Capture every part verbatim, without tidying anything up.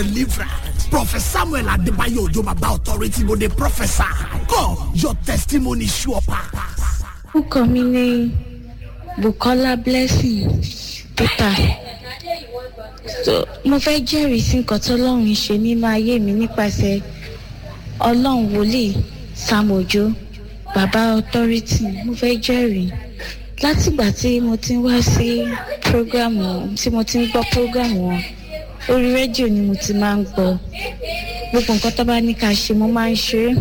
deliverance. Prophet Samuel Adebayo Ojo Baba Authority go dey prophesy. Come, your testimony sure pass. Orúkọ mi ni Bukola Blessing Peter. So, mo fẹ́ jẹ́rìí sí nǹkan tí Ọlọ́run ṣe nínú ayé mi nípasẹ̀ Ọlọ́run wòlíì Sam Ojo Baba Authority. Mo fẹ́ jẹ́rìí látìgbà tí mo ti ń wá sí prógrámù tí mo ti ń gbọ́ prógrámù wọn orí rédíò ni mo ti máa ń gbọ́. Gbogbo nǹkan tó bá ní ká ṣe mo máa ń ṣe é.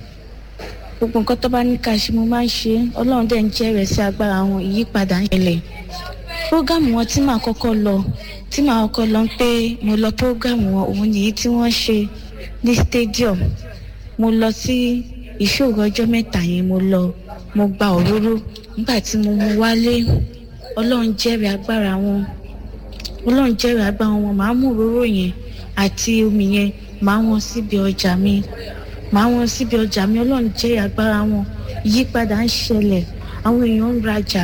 Gbogbo nǹkan tó bá ní ká ṣe mo máa ń ṣe é. Ọlọ́run dẹ̀ ń jẹ́rìí sí agbára wọn, ìyípadà ń ṣẹlẹ̀. Prógrámù wọn tí màá kọ́kọ́ lọ tí màá kọ́kọ́ lọ pé mo lọ prógrámù wọn òun nìyí tí wọ́n ṣe ní stadium. Mo lọ sí ìṣòro ọjọ́ mẹ́ta yẹn mo lọ mo gba òróró nígbà tí mo mú wálé. Ọlọ́run jẹ́rìí agbára wọn. Ọlọ́run jẹ́rìí agbára wọn. Màá mú òróró yẹn àti omi yẹn màá wọn síbi ọjà mi. Màá wọn síbi ọjà mi. Ọlọ́run jẹ́rìí agbára wọn. Ìyípadà ń ṣẹlẹ̀. Àwọn èèyàn ń rajà.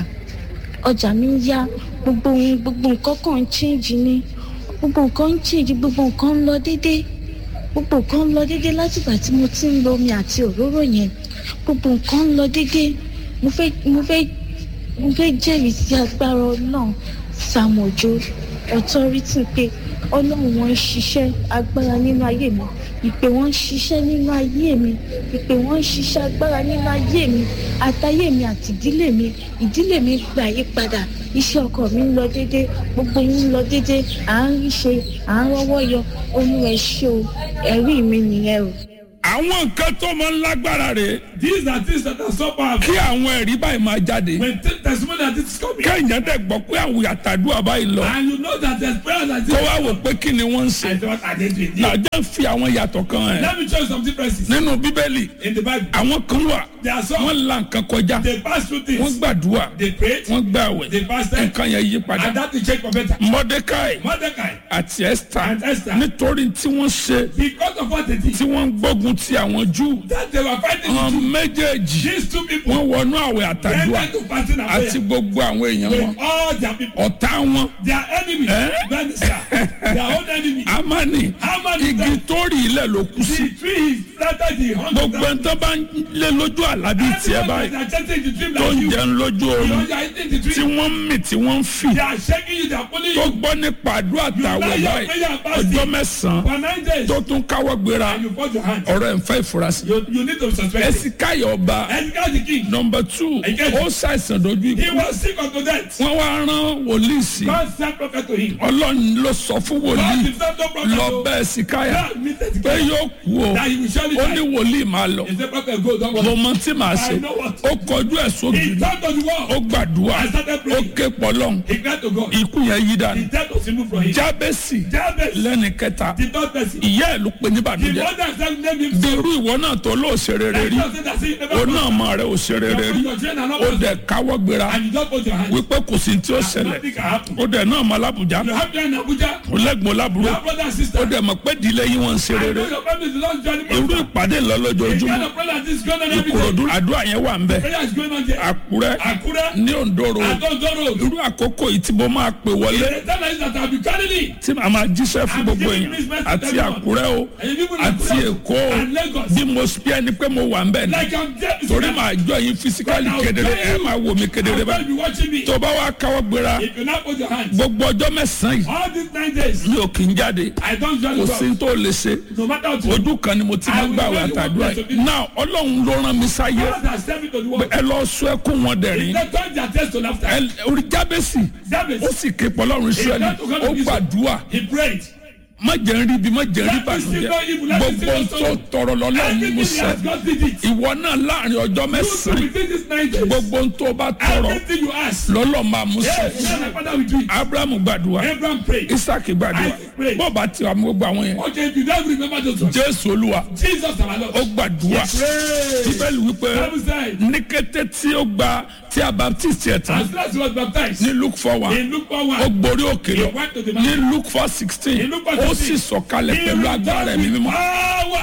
Ọjà mi ń yá. Gbogbo ohun gbogbo nǹkan kan ń change ni. Gbogbo nǹkan ń change. Gbogbo nǹkan ń lọ déédéé. Gbogbo nǹkan ń lọ déédéé látìgbà tí mo ti ń lo omi àti òróró yẹn. Gbogbo nǹkan ń lọ déédéé. Mo fẹ́ mo fẹ́ mo fẹ́ jẹ́rìí sí agbára Ọlọ́run Sam Ojo Authority pé Ọlọ́run wọn ń ṣiṣẹ́ agbára nínú ayé mi. Ìpè wọn ń ṣiṣẹ́ nínú ayé mi. Ìpè wọn ń ṣiṣẹ́ agbára nínú ayé mi. Àtayé mi àti ìdílé mi. Ìdílé mi gba àyípadà. Iṣẹ́ ọkọ mi ń lọ déédéé. Gbogbo yín ń lọ déédéé. À ń rí ṣe, à ń rọ́wọ́ yọ. Olúwa ẹ ṣé o. Ẹ̀rí mi nìyẹn o. Àwọn nǹkan tó máa ń lágbára rè. These are things that are so powerful. Kí àwọn ẹ̀rí báyìí máa jáde. When t- testimony that is coming. Kẹ́hìndé dẹ̀ gbọ́ pé àwọn àtàdúrà báyìí lọ. And you know that there's prayer that is. Kó wá wò pé kí ni wọ́n ń ṣe. I thought I did with you. Làjẹ́ fi àwọn yàtọ̀ kan ẹ̀. Let me show you some differences. Nínú Bíbélì, In the Bible, àwọn kan wà. there are some. Wọ́n la nǹkan kọjá. They pass through Wọ́n things. gbàdúrà. They prayed. Wọ́n gbààwẹ̀. They fasted. Nǹkan yẹn yí padà. And that will change for better. Mọ́dékáì Mordecai àti Ẹ́sítà and Esther. nítorí tí wọ́n ṣe Because of what they did. tí wọ́n ń gbógun ti àwọn Júù. That they were fighting Àwọn the Jews. méjèèjì These two people. wọ́n wọnú àwẹ̀ àtàdúrà Went into fasting and àti prayer. gbogbo àwọn èèyàn wọn. With all their people. Ọ̀tá wọn. Their enemy. Eh? Minister. Their own enemy. Amani Haman is igi dead. tó rí ilẹ̀ ló kú sí. The tree is planted the hundred. Gbogbo ẹni tó bá ń lé lójú àlá bíi tiẹ̀ báyìí They are chanting the dream tó like ń you. jẹun lójú You oorun know, you are eating the tí dream. wọ́n ń mì tí wọ́n ń fì They are shaking you. They are pulling tó you. gbọ́ nípa àdúrà àtàwẹ̀ You lie your báyìí prayer and fasting. ọjọ́ mẹ́sàn-án For nine days. tó tún káwọ́ gbéra And you fold your hands. ọ̀rọ̀ ẹ̀ ń fẹ́ ìfurasí. You, you need to suspect it. Ẹ̀sìkáyọ̀ ọba And God the king. nọmba two Again. ó ṣàìsàn dojú He ikú was sick unto death. wọ́n wá rán wòlíì sí God sent prophet to him. Ọlọ́run ló sọ fún God wòlíì himself no prophet. lọ to- bá Ẹ̀sìkáyà God meted pé together. yóò kú o That he will surely ó ní die. wòlíì máa lọ He said prophet go don't mo worry. mọ tí màá ṣe I know what. ó kọjú ẹ̀ sókè He turned to the wall. ó gbàdúrà I started ó praying. ké pọlọ́n He cried to God. ikú yẹn yí The dànù death was removed from him. Jábẹ́sì Jabez. lẹ́ni kẹta The third person. ìyá ẹ̀ ló pe ní The bàdújẹ́ mother herself named him. bí irú ìwọ náà tó lóò ṣe rere rí God said that he never ó prospered. náà mọ rẹ ò ṣe rere rí Your children are not ó prospered. dẹ̀ káwọ́ gbéra And you just put your hands. wípé kò sí tí ó ṣẹlẹ̀ Nothing can happen. ó dẹ̀ náà mọ alábùjá You have in Abuja. ó lẹ́gbọ̀n You lábúrò have brother and ó sister. dẹ̀ mọ̀ pé ìdílé yín wọ́n ń ṣe I rere know your family is not joining irú me. ìpàdé lọ The lójoojúmọ́ kind of prayer that is going on every day. Ìkòròdú àdúrà yẹn wà ń bẹ̀ Prayer is going on there. Àkúrẹ́ Akure. ní Òǹdó road Adondoro. irú àkókò yìí tí mo máa pè wọlé The time is that I'll be carrying it. tí màá máa jíṣẹ́ fún gbogbo èèyàn àti Àkúrẹ́ o àti Èkó o And Lagos. bí mo bí ẹni pé mo wà ń bẹ̀ ní Like I'm there. torí màá jọ yín fisikali kedere ẹ máa wò mí kedere I'll báyìí be watching me. tó bá wá káwọ́ gbéra If you not put your hands. gbogbo ọjọ́ mẹ́sàn-án yìí All these nine days. mi ò kì í jáde I don't join kò the sí God. tó lè ṣe No matter what you do. ojú kan ni mo ti máa gbà wà àtàdúrà yìí náà Ọlọ́run ló rán mi sáyé God has sent me to the world. ẹ lọ sọ ẹkún wọn dẹ̀rín They turn their taste to laughter. ẹ orí Jábẹ́sì Jabez. ó sì ké pọlọ́run Ísírẹ́lì ó gbàdúrà He prayed. má jẹ́ ń rí bí má jẹ́ ń rí bànújẹ́ gbogbo tó tọrọ lọ́lọ́run ni mo Everything he sẹ́ has, God did it. ìwọ náà láàrin ọjọ́ You mẹ́sàn-án within these nine days. gbogbo tó bá tọrọ Everything you ask. lọ́lọ́ máa mú Yes, sẹ́ yes, my father will do it. Abrahamu gbàdúrà Abraham prayed. Isaac gbàdúrà Isaac prayed. bọ́ọ̀ bá ti wà mú gbogbo àwọn yẹn Okay, if you don't remember those ones. Jésù Olúwa Jesus our Lord. ó gbàdúrà Pray. Bíbélì wípé Bible said, ní kété tí ó gba tí a baptist yẹ tán as Christ was baptized, ní Luke four one in Luke four ó one, gborí òkè lọ He went to the ní mountain. Luke four sixteen In Luke four ó sì sixteen, sọ̀kalẹ̀ he pẹ̀lú agbára returned ẹ̀mí with mímọ́ power.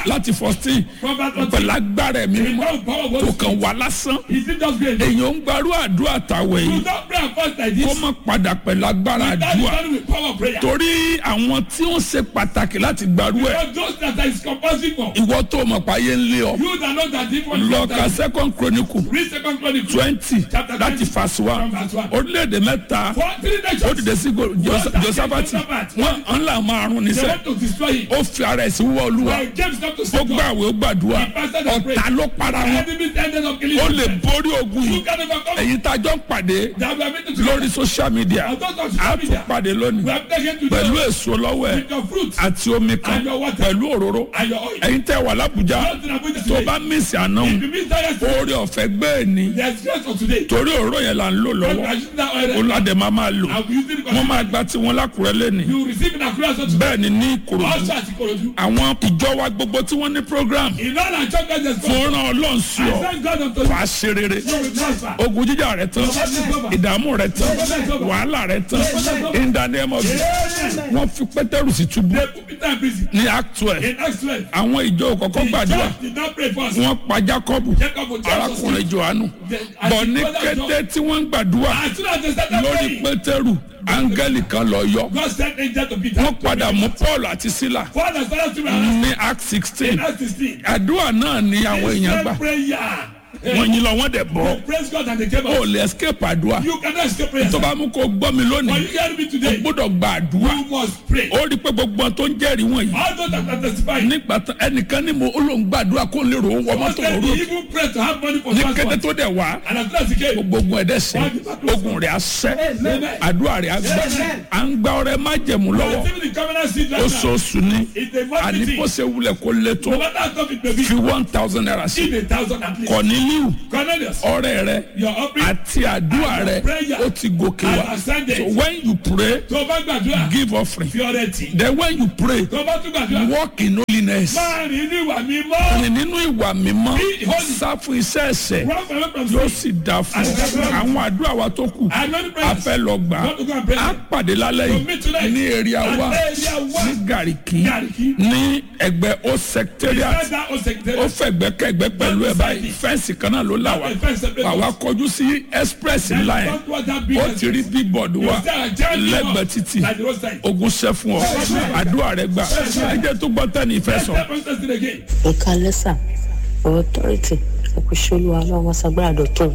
láti fourteen From that one. pẹ̀lú agbára ẹ̀mí mímọ́ Without power of tó Holy kàn Spirit. wá lásán Is it just grace? èèyàn ń gbarú àdúrà tàwẹ̀ You yìí don't pray and fast like kó this. má padà pẹ̀lú agbára That is àdúrà done with power of prayer. torí àwọn tí ó ṣe pàtàkì láti gbarú ẹ̀ Because those that is compulsive for. ìwọ tó mọ̀ páyé ń lé ọ You that know that if one lọ ka second chronicle read second chronicle. twenty Chapter láti twenty. verse one From verse one. orílẹ̀-èdè mẹ́ta For three nations. ó dìde sí go- Jos- Josaphat. Josafati wọ́n ń là máa rún They níṣẹ́ want to destroy him. ó fi ara ẹ̀ sí wọ́ olúwa But James come to ó say God. gbàwé ó gbàdúrà He fasted and prayed. ọ̀tá ló para wọn Enemies ended up killing ó lè themselves. borí ogun You yìí can overcome. èyí tá a jọ ń pàdé That we are meeting lórí together. social media On those of a social tún media. pàdé lónìí We have taken to pẹ̀lú them èso lọ́wọ́ ẹ̀ with your fruits àti omi kan and your water pẹ̀lú òróró and your oil. ẹ̀yin tẹ́ wà lábùjá Not in Abuja tó today. bá mísì àná If you miss that yesterday, oore ọ̀fẹ́ gbé ní there's grace for today. torí òróró yẹn là ń lò God lọ́wọ́ has used that oil. olùwàdẹ máa máa lò And we use it wọ́n because máa gba tiwọn lákùrẹ́ lẹ́nìí you receive in Accra so today. bẹ́ẹ̀ ni ní Ìkòròdú Also at Ikorodu. àwọn ìjọ wa gbogbo tí wọ́n ní program In all our churches, there's God. fún ràn ọlọ́run sí I ọ thank God unto you. wàá ṣe rere You will prosper. ogun jíjà rẹ tán ìdààmú rẹ tán wàhálà rẹ tán in the name of Jesus wọ́n fi Pétérù sí túbú They put Peter in prison. ní Act twelve In Acts twelve. àwọn ìjọ kọ̀ọ̀kan The gbàdúrà church did not pray first. wọ́n pa Jákọ́bù Jacob would tell us. arákùnrin Jòhánù As bọ̀ the ní brother of John. kété tí wọ́n ń gbàdúrà As soon as they started lórí praying, Pétérù áńgẹ́lì kan lọ yọ God sent angel to Peter. wọ́n padà mú Paul àti Sílà Father started to pray. ní Act sixteen In Acts sixteen. àdúrà náà ni àwọn èèyàn gbà Prayer. wọ́n yín lọ wọ́n dẹ̀ bọ́ Praise God and they came ó out. lè escape àdúrà You cannot escape prayer. tó bá mú kó gbọ́ mi But lónìí you hear me o today. gbọ́dọ̀ gba àdúrà You must pray. ó rí i pé gbogbo ohun tó ń jẹ́rìí wọ̀nyí All those that are testifying. nígbà tán ẹnìkan ní mo ó lóun gbàdúrà kó lè rò ó wọ God mọ́tò said òru he even pray to have money for ní kété transport. tó dẹ̀ wá And as soon as he came, gbogbo ogun ẹ̀dẹ̀ sẹ́ ogun rẹ̀ á sẹ́ àdúrà rẹ̀ á gbà à ń gba ọrẹ májẹ̀mú lọ́wọ́ receiving the covenant seed right now. oṣooṣù ni It's a monthly àní thing. kó ṣe wulẹ̀ kó lé tó No matter how tough it may be, fi one thousand naira sí give a thousand at least. Corneliu Cornelius, ọrẹ rẹ your offering. àti àdúrà rẹ ó ti gòkè wá And ascended. so when you pray Tó o bá gbàdúrà, give offering fi ọrẹ tì. then when you pray Tó o bá tún gbàdúrà, walk in holiness máa rìn ní ìwà mímọ́. rìn nínú ìwà mímọ́ Be holy. sá fún iṣẹ́ ẹ̀ṣẹ̀ Run away from yóò sin. sì dá fún ọ àwọn àdúrà wa tó kù And many a prayers. fẹ́ lọ gbà Want to go and pray. á pàdé lálẹ́ To meet yìí tonight. ní èrè àwa At area one. ní Gàríkì Gariki. ní ẹgbẹ́ ó secretariat Beside that old ó secretariat. fẹ̀gbẹ́kẹ̀gbẹ́ pẹ̀lú ẹ̀ báyìí fẹ́ǹsì kan náà ló là wá The fence separate àwa us. kọjú sí express ńlá yẹn Don't want that big ó ti rí bíbọ̀dù wa You see a giant lẹ́gbẹ̀ẹ́ billboard títì like the roadside. ogun ṣẹ́ fún ọ àdúrà rẹ gbà ẹjẹ tó gbọ́ tẹ́ni ìfẹ́ sọ. Step on testing again. ẹ̀ka lẹ́sà authority ẹ̀kúṣẹ́lú ọlọ́run aṣàgbára dọ̀tún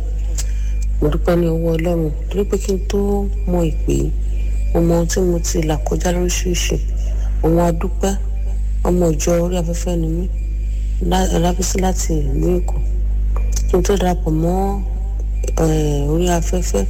mo dúpẹ́ ní ọwọ́ ọlọ́run torí pé kí n tó mọ ìpè mo mọ ohun tí mo ti là kọjá lóríṣiríṣi òun adúpẹ́ ọmọ ìjọ orí afẹ́fẹ́ ni mí lábísí láti ìlú Èkó kí n tó darapọ̀ mọ́ orí afẹ́fẹ́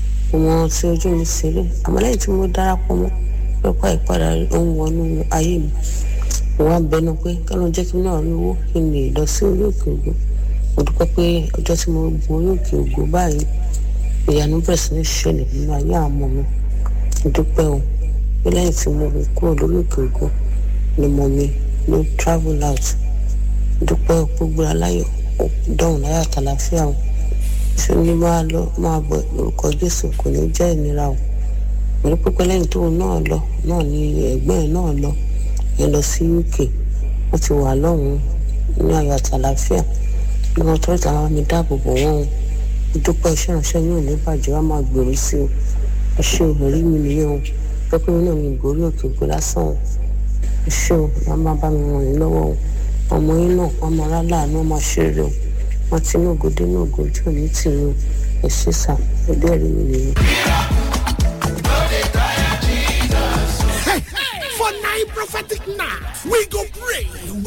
mo ti ojú mi sílẹ̀ àmọ́ lẹ́yìn tí mo darapọ̀ mọ́ pẹ́pẹ́ ìpadà ohun wọnú ayé mi mo wá bẹnu pé kálọ̀ jẹ́ kí n náà rí owó kí n lè lọ sí orí òkè ògùn mo dúpẹ́ pé ọjọ́ tí mo gun orí òkè ògùn báyìí ìyanu bẹ̀rẹ̀ sí ní ṣẹlẹ̀ nínú ayé àwọn ọmọ mi mo dúpẹ́ o pé lẹ́yìn tí mo gun kúrò lórí òkè ògùn ni mo mi ló travel out mo dúpẹ́ pé gbéra láyọ̀ dọ̀hùn láyọ̀ àtàlàfíà o ṣé ní máa lọ máa bọ̀ lórúkọ Jésù kò ní jẹ́ ìnira o mo dúpẹ́ pé lẹ́yìn tóun náà lọ náà ni ẹ̀gbọ́n ẹ̀ náà lọ yẹn lọ sí U K wọ́n ti wà lọ́hùn-ún ní ayọ̀ àtàlàfíà ní wọn tó ìtàn àwọn mi dáàbò bò wọ́n o ìdúpẹ́ iṣẹ́ ìránṣẹ́ yóò ní bàjẹ́ wá máa gbèrú sí o ẹṣẹ́ òmìnirí mi nìyẹn o pẹ́pẹ́ mi náà ní ìgbórí òkè gbé lásán o ẹṣẹ́ o wọ́n máa bá mi ràn yín lọ́wọ́ o ọmọ yín náà wọ́n máa rá láàánú wọ́n máa ṣe rere o wọ́n ti ní ògòdé ní ògòjú òní tì í o ẹṣẹ́ sà ẹgbẹ́ rí mi nìyẹn. For nine prophetic nights, we go pray,